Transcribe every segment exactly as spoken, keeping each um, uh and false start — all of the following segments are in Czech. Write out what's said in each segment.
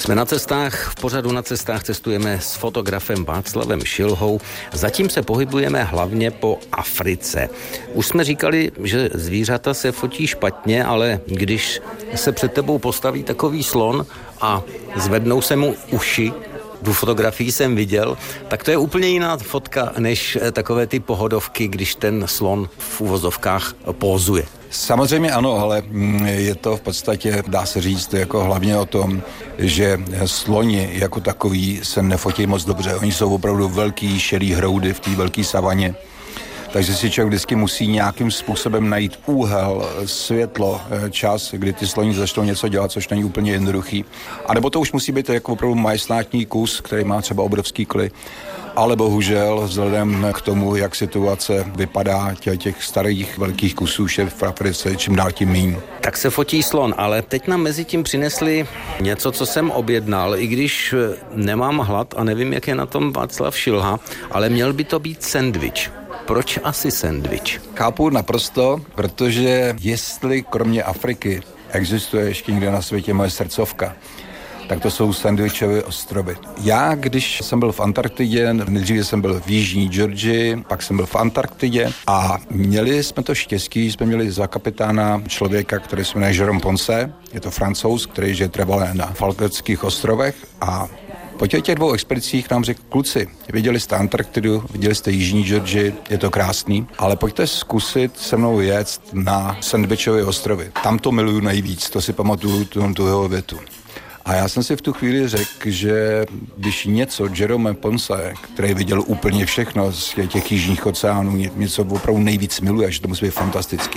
Jsme na cestách, v pořadu Na cestách cestujeme s fotografem Václavem Šilhou. Zatím se pohybujeme hlavně po Africe. Už jsme říkali, že zvířata se fotí špatně, ale když se před tebou postaví takový slon a zvednou se mu uši, tu fotografii jsem viděl, tak to je úplně jiná fotka, než takové ty pohodovky, když ten slon v uvozovkách pózuje. Samozřejmě ano, ale je to v podstatě, dá se říct, jako hlavně o tom, že sloni jako takový se nefotí moc dobře. Oni jsou opravdu velký šedý hroudy v té velké savaně. Takže si člověk vždycky musí nějakým způsobem najít úhel, světlo, čas, kdy ty sloni začnou něco dělat, což není úplně jednoduchý. A nebo to už musí být jako opravdu majestátní kus, který má třeba obrovský kly. Ale bohužel vzhledem k tomu, jak situace vypadá těch, těch starých velkých kusů v Africe, čím dál tím míň. Tak se fotí slon, ale teď nám mezi tím přinesli něco, co jsem objednal, i když nemám hlad a nevím, jak je na tom Václav Šilha, ale měl by to být sendvič. Proč asi sendvič? Chápu naprosto, protože jestli kromě Afriky existuje ještě někde na světě moje srdcovka, tak to jsou Sandwichové ostrovy. Já, když jsem byl v Antarktidě, nejdříve jsem byl v jižní Georgii, pak jsem byl v Antarktidě a měli jsme to štěstí, jsme měli za kapitána člověka, který se jmenuje Jérôme Ponce, je to Francouz, který žije trvale na Falklandských ostrovech a po těch dvou expedicích nám řekl, kluci, viděli jste Antarktidu, viděli jste jižní Georgii, je to krásný, ale pojďte zkusit se mnou jet na Sandwichové ostrovy. Tam to miluju nejvíc, to si pamatuju tu, tu jeho větu. A já jsem si v tu chvíli řekl, že když něco Jérôme Ponce, který viděl úplně všechno z těch jižních oceánů, něco opravdu nejvíc miluje, že to musí být fantastický.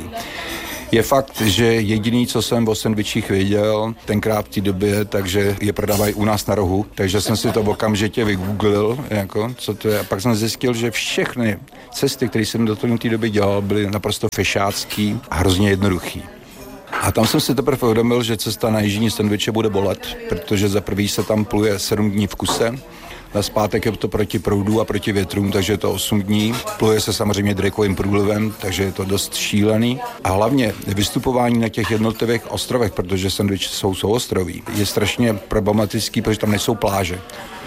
Je fakt, že jediný, co jsem o sendvičích věděl tenkrát v té době, takže je prodávají u nás na rohu, takže jsem si to okamžitě vygooglil, jako, co to je. A pak jsem zjistil, že všechny cesty, které jsem do té doby dělal, byly naprosto fešácký a hrozně jednoduchý. A tam jsem si teprve uvědomil, že cesta na jižní sendviče bude bolet, protože za prvý se tam pluje sedm dní v kuse, na zpátek je to proti proudu a proti větrům, takže je to osm dní. Pluje se samozřejmě drakovým průlivem, takže je to dost šílený. A hlavně vystupování na těch jednotlivých ostrovech, protože sendviče jsou souostroví, je strašně problematický, protože tam nejsou pláže.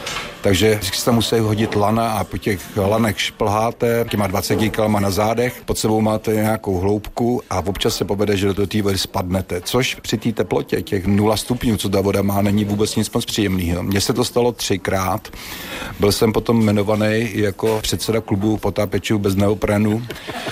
Takže vždycky se tam musí hodit lana a po těch lanech šplháte, těma dvaceti kilama na zádech, pod sebou máte nějakou hloubku a občas se povede, že do té vody spadnete, což při té teplotě těch nula stupňů, co ta voda má, není vůbec nic moc příjemného. Mně se to stalo třikrát. Byl jsem potom jmenovaný jako předseda klubu potápěčů bez neoprenu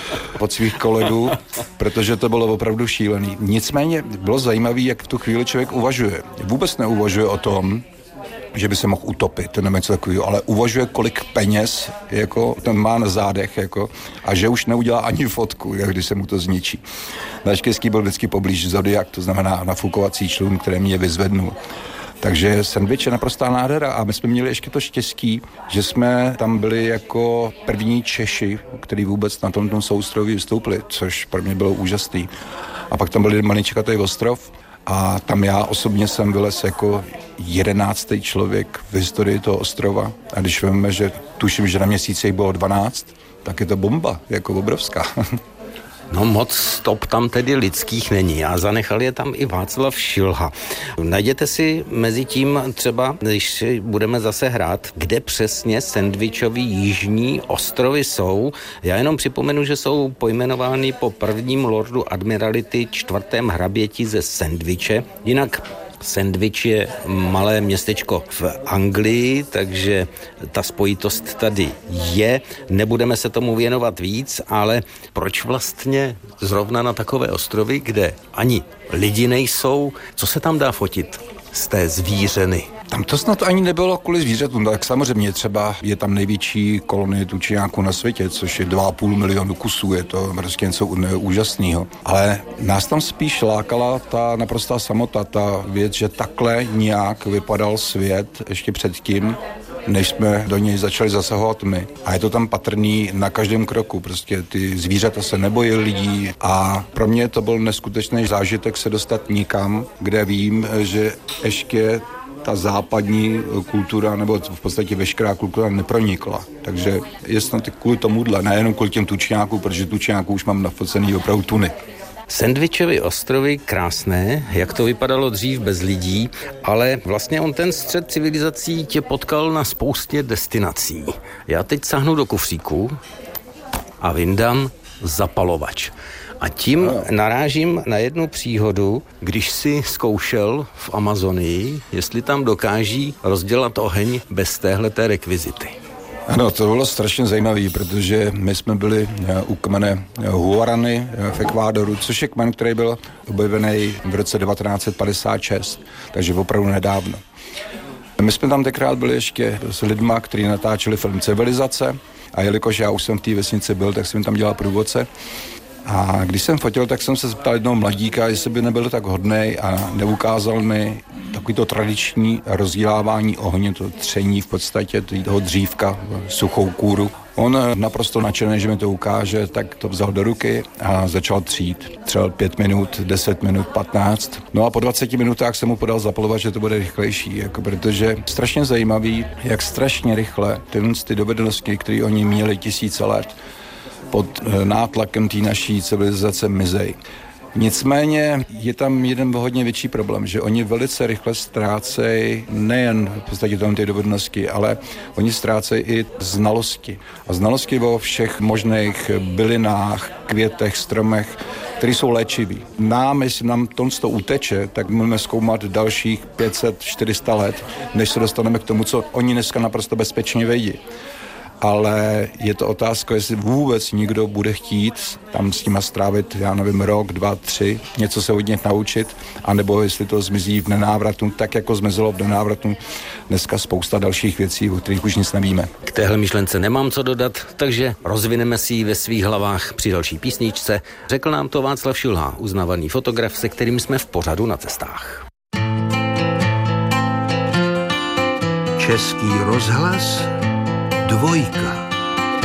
od svých kolegů, protože to bylo opravdu šílený. Nicméně bylo zajímavé, jak v tu chvíli člověk uvažuje. Vůbec neuvažuje o tom, že by se mohl utopit, nebo něco takového, ale uvažuje, kolik peněz jako, ten má na zádech jako, a že už neudělá ani fotku, jak když se mu to zničí. Naštěstí byl vždycky poblíž Zodiak, to znamená nafukovací člun, který mě vyzvednul. Takže sendvič je naprostá nádhera a my jsme měli ještě to štěstí, že jsme tam byli jako první Češi, který vůbec na tomto soustroví vystoupili, což pro mě bylo úžasný. A pak tam byl maličkatý ostrov, a tam já osobně jsem vylez jako jedenáctý člověk v historii toho ostrova. A když víme, že tuším, že na měsíci bylo dvanáct, tak je to bomba, jako obrovská. No moc stop tam tedy lidských není a zanechal je tam i Václav Šilha. Najděte si mezi tím třeba, když si budeme zase hrát, kde přesně sendvičový jižní ostrovy jsou. Já jenom připomenu, že jsou pojmenovány po prvním lordu admirality čtvrtém hraběti ze Sandwiche. Jinak Sandwich je malé městečko v Anglii, takže ta spojitost tady je. Nebudeme se tomu věnovat víc, ale proč vlastně zrovna na takové ostrovy, kde ani lidi nejsou, co se tam dá fotit z té zvířeny? Tam to snad ani nebylo kvůli zvířatům, tak samozřejmě třeba je tam největší kolonie tučňáků na světě, což je dva a půl milionu kusů, je to prostě něco úžasného. Ale nás tam spíš lákala ta naprostá samota, ta věc, že takhle nějak vypadal svět ještě předtím, než jsme do něj začali zasahovat my. A je to tam patrný na každém kroku, prostě ty zvířata se nebojí lidí a pro mě to byl neskutečný zážitek se dostat nikam, kde vím, že ještě ta západní kultura, nebo v podstatě veškerá kultura nepronikla. Takže je snad kvůli tomuhle, nejenom kvůli těm tučňákům, protože tučňáků už mám nafocený opravdu tuny. Sendvičovy ostrovy krásné, jak to vypadalo dřív bez lidí, ale vlastně on ten střed civilizací tě potkal na spoustě destinací. Já teď sáhnu do kufříku a vyndám zapalovač. A tím narážím na jednu příhodu, když si zkoušel v Amazonii, jestli tam dokáží rozdělat oheň bez téhleté rekvizity. Ano, to bylo strašně zajímavé, protože my jsme byli u kmene Huarany v Ekvádoru, což je kmen, který byl objevený v roce devatenáct set padesát šest, takže opravdu nedávno. My jsme tam tenkrát byli ještě s lidma, kteří natáčeli film Civilizace, a jelikož já už jsem v té vesnici byl, tak jsem tam dělal průvodce. A když jsem fotil, tak jsem se zeptal jednoho mladíka, jestli by nebyl tak hodnej a neukázal mi takovýto tradiční rozdílávání ohně, to tření v podstatě toho dřívka, suchou kůru. On naprosto nadšený, že mi to ukáže, tak to vzal do ruky a začal třít. Třeba pět minut, deset minut, patnáct. No a po dvaceti minutách jsem mu podal zapalovat, že to bude rychlejší, jako protože strašně zajímavý, jak strašně rychle tyhle ty dovednosti, které oni měli tisíce let, pod nátlakem té naší civilizace mizej. Nicméně je tam jeden hodně větší problém, že oni velice rychle ztrácejí nejen v podstatě tam ty dovednosti, ale oni ztrácejí i znalosti. A znalosti o všech možných bylinách, květech, stromech, které jsou léčivý. Nám, jestli nám to uteče, tak můžeme zkoumat dalších pět set čtyři sta let, než se dostaneme k tomu, co oni dneska naprosto bezpečně vědí. Ale je to otázka, jestli vůbec nikdo bude chtít tam s nima strávit, já nevím, rok, dva, tři, něco se od nich naučit, anebo jestli to zmizí v nenávratu, tak jako zmizelo v nenávratu dneska spousta dalších věcí, o kterých už nic nevíme. K téhle myšlence nemám co dodat, takže rozvineme si ji ve svých hlavách při další písničce. Řekl nám to Václav Šilha, uznávaný fotograf, se kterým jsme v pořadu Na cestách. Český rozhlas Dvojka.